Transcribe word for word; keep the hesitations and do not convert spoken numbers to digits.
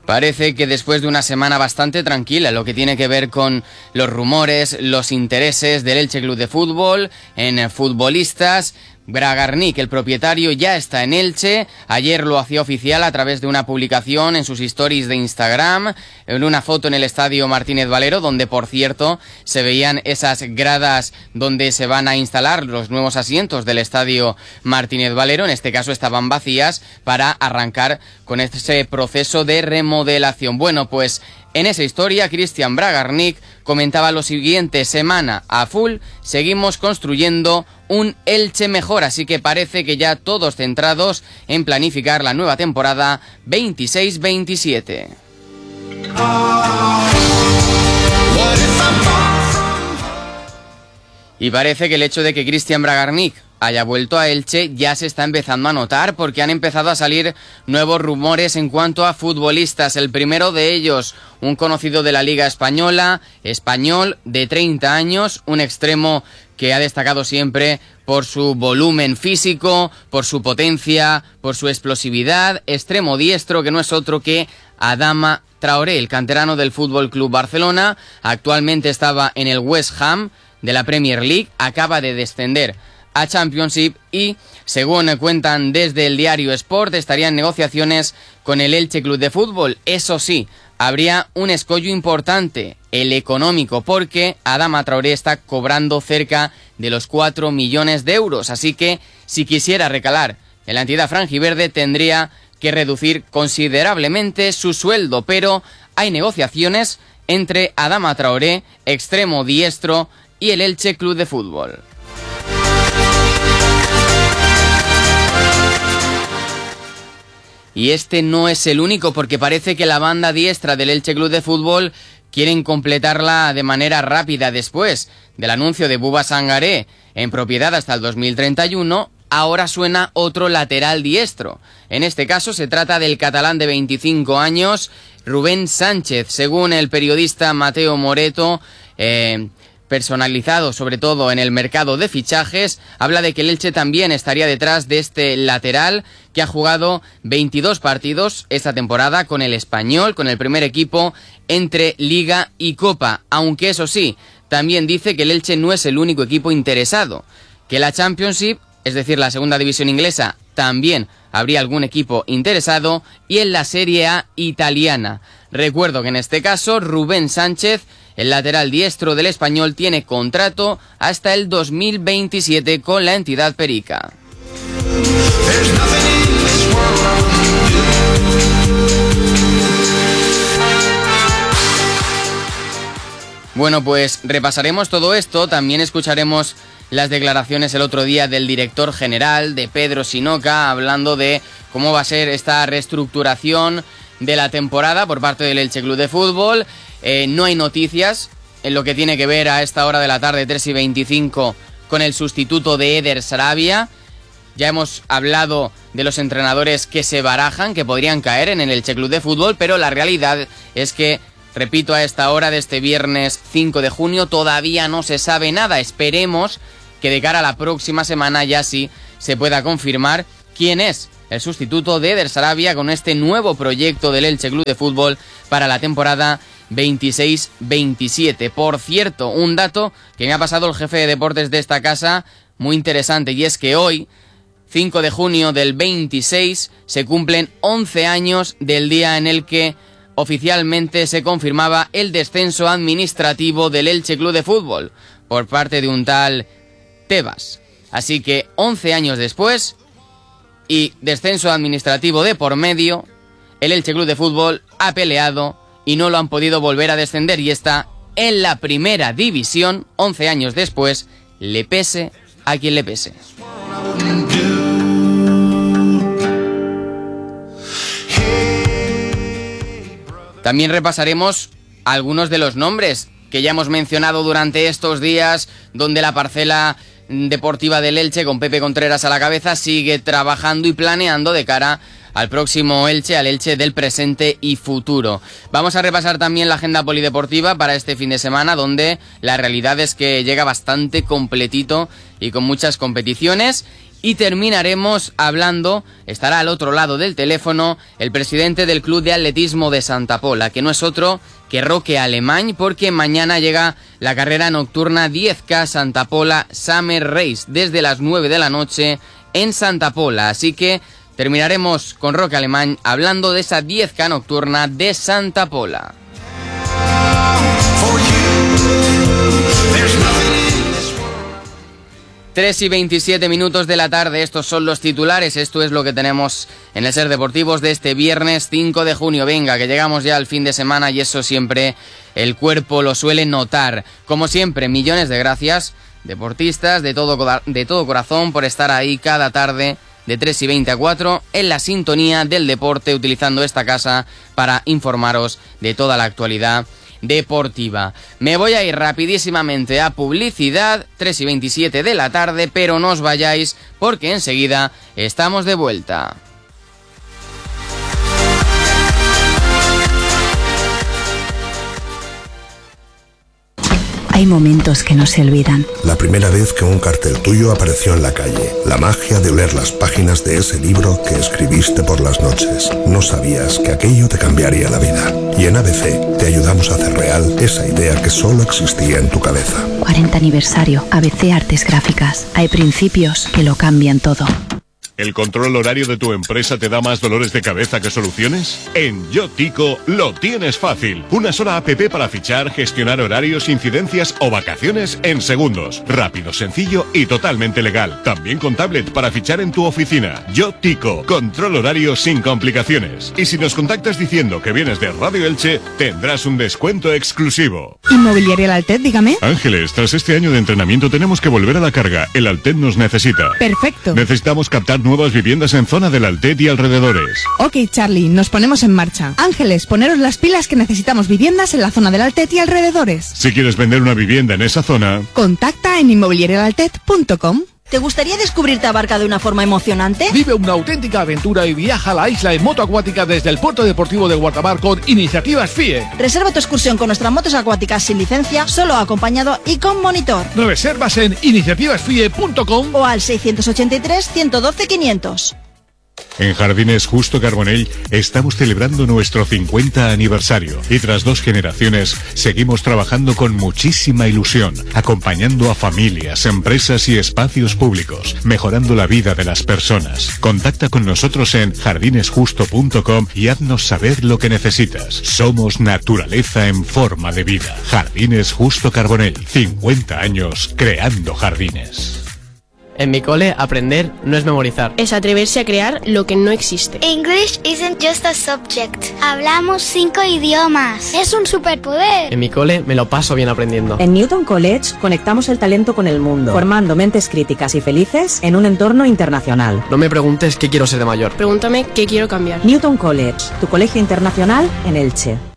Parece que después de una semana bastante tranquila, lo que tiene que ver con los rumores, los intereses del Elche Club de Fútbol en futbolistas, Bragarnik, el propietario, ya está en Elche. Ayer lo hacía oficial a través de una publicación en sus stories de Instagram, en una foto en el estadio Martínez Valero, donde por cierto se veían esas gradas donde se van a instalar los nuevos asientos del estadio Martínez Valero. En este caso estaban vacías para arrancar con ese proceso de remodelación. Bueno, pues en esa historia, Christian Bragarnik comentaba lo siguiente: semana a full, seguimos construyendo un Elche mejor, así que parece que ya todos centrados en planificar la nueva temporada veintiséis veintisiete. Y parece que el hecho de que Christian Bragarnik haya vuelto a Elche ya se está empezando a notar, porque han empezado a salir nuevos rumores en cuanto a futbolistas. El primero de ellos, un conocido de la Liga Española, español, de treinta años, un extremo que ha destacado siempre por su volumen físico, por su potencia, por su explosividad, extremo diestro que no es otro que Adama Traoré, el canterano del F C Barcelona. Actualmente estaba en el West Ham de la Premier League, acaba de descender a Championship y, según cuentan desde el diario Sport, estaría en negociaciones con el Elche Club de Fútbol. Eso sí, habría un escollo importante, el económico, porque Adama Traoré está cobrando cerca de los cuatro millones de euros, así que si quisiera recalar en la entidad franjiverde tendría que reducir considerablemente su sueldo, pero hay negociaciones entre Adama Traoré, extremo diestro, y el Elche Club de Fútbol. Y este no es el único, porque parece que la banda diestra del Elche Club de Fútbol quieren completarla de manera rápida. Después del anuncio de Bouba Sangaré en propiedad hasta el dos mil treinta y uno, ahora suena otro lateral diestro. En este caso se trata del catalán de veinticinco años, Rubén Sánchez. Según el periodista Mateo Moreto, eh... personalizado sobre todo en el mercado de fichajes, habla de que el Elche también estaría detrás de este lateral, que ha jugado veintidós partidos esta temporada con el Español, con el primer equipo, entre Liga y Copa, aunque eso sí, también dice que el Elche no es el único equipo interesado, que la Championship, es decir, la segunda división inglesa, también habría algún equipo interesado, y en la Serie A italiana. Recuerdo que en este caso Rubén Sánchez, el lateral diestro del Español, tiene contrato hasta el dos mil veintisiete con la entidad perica. Bueno, pues repasaremos todo esto, también escucharemos las declaraciones el otro día del director general, de Pedro Sinoca, hablando de cómo va a ser esta reestructuración de la temporada por parte del Elche Club de Fútbol. Eh, no hay noticias en lo que tiene que ver a esta hora de la tarde, tres y veinticinco, con el sustituto de Eder Sarabia. Ya hemos hablado de los entrenadores que se barajan, que podrían caer en el Elche Club de Fútbol, pero la realidad es que, repito, a esta hora de este viernes cinco de junio todavía no se sabe nada. Esperemos que de cara a la próxima semana ya sí se pueda confirmar quién es el sustituto de Eder Sarabia con este nuevo proyecto del Elche Club de Fútbol para la temporada veintiséis veintisiete. Por cierto, un dato que me ha pasado el jefe de deportes de esta casa, muy interesante, y es que hoy, cinco de junio del veintiséis, se cumplen once años del día en el que oficialmente se confirmaba el descenso administrativo del Elche Club de Fútbol por parte de un tal Tebas. Así que once años después y descenso administrativo de por medio, el Elche Club de Fútbol ha peleado y no lo han podido volver a descender, y está en la primera división once años después, le pese a quien le pese. También repasaremos algunos de los nombres que ya hemos mencionado durante estos días, donde la parcela deportiva del Elche, con Pepe Contreras a la cabeza, sigue trabajando y planeando de cara al próximo Elche, al Elche del presente y futuro. Vamos a repasar también la agenda polideportiva para este fin de semana, donde la realidad es que llega bastante completito y con muchas competiciones. Y terminaremos hablando, estará al otro lado del teléfono, el presidente del Club de Atletismo de Santa Pola, que no es otro que Roque Alemany, porque mañana llega la carrera nocturna diez K Santa Pola Summer Race, desde las nueve de la noche en Santa Pola. Así que terminaremos con Roque Alemany hablando de esa diez K nocturna de Santa Pola. tres y veintisiete minutos de la tarde, estos son los titulares, esto es lo que tenemos en el Ser Deportivos de este viernes cinco de junio. Venga, que llegamos ya al fin de semana y eso siempre el cuerpo lo suele notar. Como siempre, millones de gracias, deportistas, de todo, de todo corazón, por estar ahí cada tarde de tres y veinte a cuatro en la sintonía del deporte, utilizando esta casa para informaros de toda la actualidad deportiva. Me voy a ir rapidísimamente a publicidad, tres y veintisiete de la tarde, pero no os vayáis porque enseguida estamos de vuelta. Hay momentos que no se olvidan. La primera vez que un cartel tuyo apareció en la calle. La magia de oler las páginas de ese libro que escribiste por las noches. No sabías que aquello te cambiaría la vida. Y en A B C te ayudamos a hacer real esa idea que solo existía en tu cabeza. cuarenta aniversario. A B C Artes Gráficas. Hay principios que lo cambian todo. ¿El control horario de tu empresa te da más dolores de cabeza que soluciones? En YoTico lo tienes fácil. Una sola app para fichar, gestionar horarios, incidencias o vacaciones en segundos. Rápido, sencillo y totalmente legal. También con tablet para fichar en tu oficina. YoTico, control horario sin complicaciones. Y si nos contactas diciendo que vienes de Radio Elche, tendrás un descuento exclusivo. Inmobiliaria El Altet, dígame. Ángeles, tras este año de entrenamiento tenemos que volver a la carga. El Altet nos necesita. Perfecto. Necesitamos captar nuevas viviendas en zona del Altet y alrededores. Ok, Charlie, nos ponemos en marcha. Ángeles, poneros las pilas que necesitamos viviendas en la zona del Altet y alrededores. Si quieres vender una vivienda en esa zona, contacta en inmobiliaria el altet punto com. ¿Te gustaría descubrir Tabarca de una forma emocionante? Vive una auténtica aventura y viaja a la isla en moto acuática desde el puerto deportivo de Guardamar con Iniciativas F I E. Reserva tu excursión con nuestras motos acuáticas sin licencia, solo acompañado y con monitor. Reservas en iniciativas fie punto com o al seiscientos ochenta y tres, ciento doce, quinientos. En Jardines Justo Carbonell estamos celebrando nuestro cincuenta aniversario y tras dos generaciones seguimos trabajando con muchísima ilusión, acompañando a familias, empresas y espacios públicos, mejorando la vida de las personas. Contacta con nosotros en jardines justo punto com y haznos saber lo que necesitas. Somos naturaleza en forma de vida. Jardines Justo Carbonell, cincuenta años creando jardines. En mi cole, aprender no es memorizar. Es atreverse a crear lo que no existe. English isn't just a subject. Hablamos cinco idiomas. Es un superpoder. En mi cole me lo paso bien aprendiendo. En Newton College conectamos el talento con el mundo, formando mentes críticas y felices en un entorno internacional. No me preguntes qué quiero ser de mayor. Pregúntame qué quiero cambiar. Newton College, tu colegio internacional en Elche.